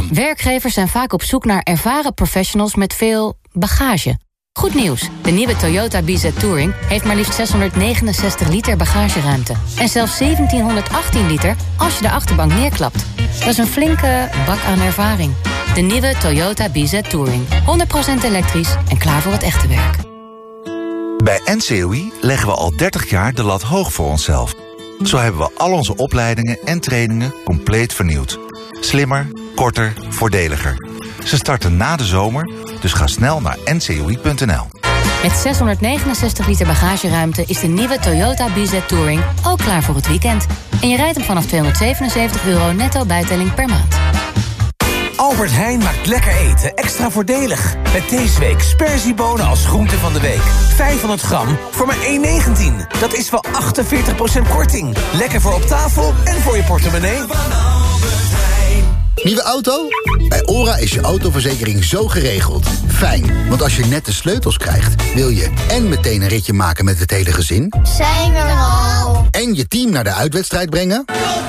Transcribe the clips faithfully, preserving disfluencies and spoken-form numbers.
Werkgevers zijn vaak op zoek naar ervaren professionals met veel bagage. Goed nieuws, de nieuwe Toyota B Z Touring heeft maar liefst zeshonderdnegenenzestig liter bagageruimte. En zelfs zeventienhonderdachttien liter als je de achterbank neerklapt. Dat is een flinke bak aan ervaring. De nieuwe Toyota B Z Touring. honderd procent elektrisch en klaar voor het echte werk. Bij N C O I leggen we al dertig jaar de lat hoog voor onszelf. Zo hebben we al onze opleidingen en trainingen compleet vernieuwd. Slimmer, korter, voordeliger. Ze starten na de zomer, dus ga snel naar n c o i punt n l. Met zeshonderdnegenenzestig liter bagageruimte is de nieuwe Toyota B Z Touring ook klaar voor het weekend. En je rijdt hem vanaf tweehonderdzevenenzeventig euro netto bijtelling per maand. Albert Heijn maakt lekker eten extra voordelig. Met deze week sperziebonen als groente van de week. vijfhonderd gram voor maar één negentien. Dat is wel achtenveertig procent korting. Lekker voor op tafel en voor je portemonnee. Nieuwe auto? Bij OHRA is je autoverzekering zo geregeld. Fijn, want als je net de sleutels krijgt, wil je en meteen een ritje maken met het hele gezin. Zijn we er al? En je team naar de uitwedstrijd brengen.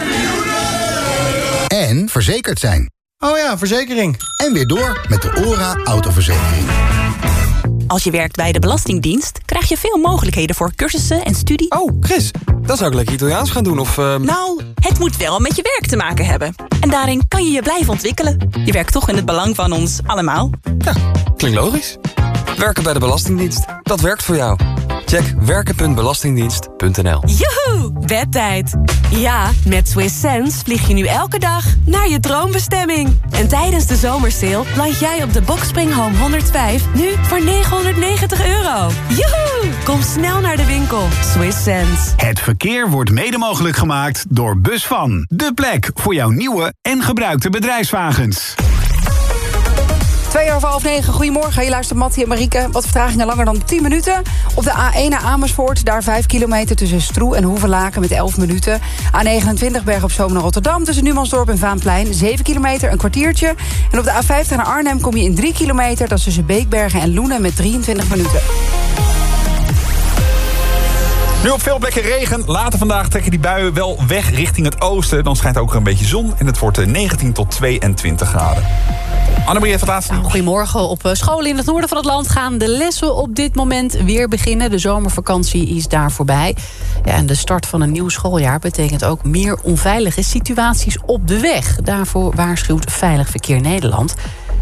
En verzekerd zijn. Oh ja, verzekering. En weer door met de OHRA autoverzekering. Als je werkt bij de Belastingdienst, krijg je veel mogelijkheden voor cursussen en studie. Oh, Chris, dan zou ik lekker Italiaans gaan doen of... Uh... Nou, het moet wel met je werk te maken hebben. En daarin kan je je blijven ontwikkelen. Je werkt toch in het belang van ons allemaal. Ja, klinkt logisch. Werken bij de Belastingdienst, dat werkt voor jou. Check werken punt belastingdienst punt n l. Joehoe, bedtijd. Ja, met Swiss Sense vlieg je nu elke dag naar je droombestemming. En tijdens de zomersale land jij op de Boxspring Home honderdvijf nu voor negenhonderdnegentig euro. Joehoe, kom snel naar de winkel. Swiss Sense. Het verkeer wordt mede mogelijk gemaakt door Busvan. De plek voor jouw nieuwe en gebruikte bedrijfswagens. Twee over half negen, goedemorgen. Je luistert Mattie en Marieke. Wat vertragingen langer dan tien minuten. Op de A één naar Amersfoort, daar vijf kilometer tussen Stroe en Hoevelaken met elf minuten. A negenentwintig Berg op Zoom naar Rotterdam tussen Numansdorp en Vaanplein, zeven kilometer, een kwartiertje. En op de A vijftig naar Arnhem kom je in drie kilometer. Dat is tussen Beekbergen en Loenen met drieëntwintig minuten. Nu op veel plekken regen. Later vandaag trekken die buien wel weg richting het oosten. Dan schijnt ook een beetje zon en het wordt negentien tot tweeëntwintig graden. Annemarie heeft het laatste nieuws. Goedemorgen. Op scholen in het noorden van het land gaan de lessen op dit moment weer beginnen. De zomervakantie is daar voorbij. Ja, en de start van een nieuw schooljaar betekent ook meer onveilige situaties op de weg. Daarvoor waarschuwt Veilig Verkeer Nederland.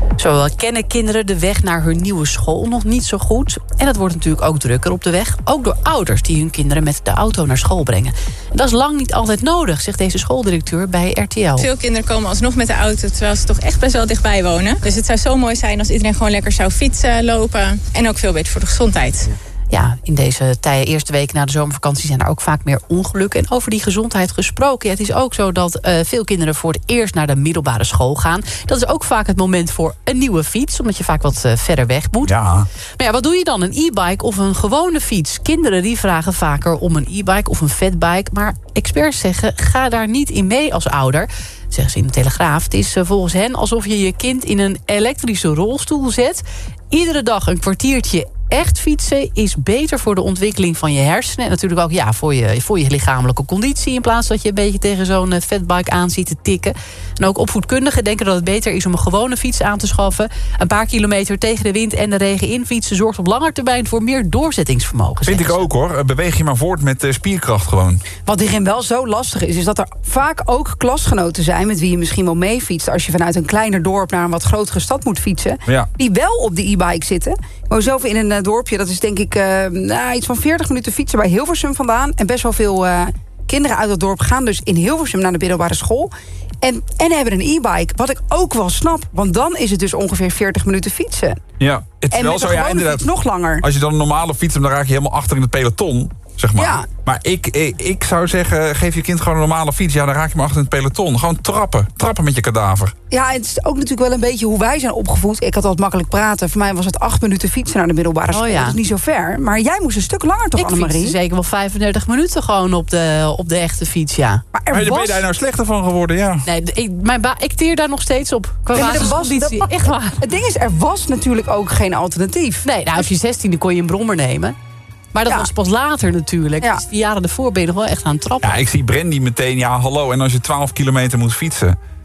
Zo kennen kinderen de weg naar hun nieuwe school nog niet zo goed. En het wordt natuurlijk ook drukker op de weg. Ook door ouders die hun kinderen met de auto naar school brengen. En dat is lang niet altijd nodig, zegt deze schooldirecteur bij R T L. Veel kinderen komen alsnog met de auto, terwijl ze toch echt best wel dichtbij wonen. Dus het zou zo mooi zijn als iedereen gewoon lekker zou fietsen, lopen. En ook veel beter voor de gezondheid. Ja, in deze tij, eerste week na de zomervakantie zijn er ook vaak meer ongelukken. En over die gezondheid gesproken, ja, het is ook zo dat uh, veel kinderen voor het eerst naar de middelbare school gaan. Dat is ook vaak het moment voor een nieuwe fiets, omdat je vaak wat uh, verder weg moet. Ja. Maar ja, wat doe je dan? Een e-bike of een gewone fiets? Kinderen die vragen vaker om een e-bike of een fatbike. Maar experts zeggen, ga daar niet in mee als ouder. Zeggen ze in de Telegraaf. Het is uh, volgens hen alsof je je kind in een elektrische rolstoel zet. Iedere dag een kwartiertje echt fietsen is beter voor de ontwikkeling van je hersenen. En natuurlijk ook ja, voor, je, voor je lichamelijke conditie. In plaats dat je een beetje tegen zo'n uh, fatbike aan ziet te tikken. En ook opvoedkundigen denken dat het beter is om een gewone fiets aan te schaffen. Een paar kilometer tegen de wind en de regen in fietsen zorgt op lange termijn voor meer doorzettingsvermogen. Vind ik ook hoor. Beweeg je maar voort met uh, spierkracht gewoon. Wat hierin wel zo lastig is, is dat er vaak ook klasgenoten zijn met wie je misschien wel mee fietst als je vanuit een kleiner dorp naar een wat grotere stad moet fietsen. Ja. Die wel op de e-bike zitten. Ik woon zelf in een uh, dorpje, dat is denk ik uh, nou, iets van veertig minuten fietsen bij Hilversum vandaan. En best wel veel uh, kinderen uit dat dorp gaan dus in Hilversum naar de middelbare school. En, en hebben een e-bike, wat ik ook wel snap. Want dan is het dus ongeveer veertig minuten fietsen. Ja, het is en wel met zo, een ja, gewone inderdaad. fiets nog langer. Als je dan een normale fiets hebt, dan raak je helemaal achter in het peloton. Zeg maar. Ja. Maar ik, ik, ik zou zeggen, geef je kind gewoon een normale fiets. Ja, dan raak je maar achter in het peloton. Gewoon trappen. Trappen met je kadaver. Ja, het is ook natuurlijk wel een beetje hoe wij zijn opgevoed. Ik had altijd makkelijk praten. Voor mij was het acht minuten fietsen naar de middelbare school. Oh ja. Dat is niet zo ver. Maar jij moest een stuk langer toch, ik Annemarie? Ik fietste zeker wel vijfendertig minuten gewoon op de, op de echte fiets, ja. Maar er Maar was... ben je daar nou slechter van geworden, ja? Nee, ik, mijn ba- ik teer daar nog steeds op. Qua Nee, maar er was, basisconditie. dat- Echt waar. Het ding is, er was natuurlijk ook geen alternatief. Nee, nou, op je zestiende kon je een brommer nemen. Maar dat Ja. was pas later natuurlijk. Ja. Dus die jaren ervoor ben je nog wel echt aan het trappen. Ja, ik zie Brandy meteen, ja hallo. En als je twaalf kilometer moet fietsen.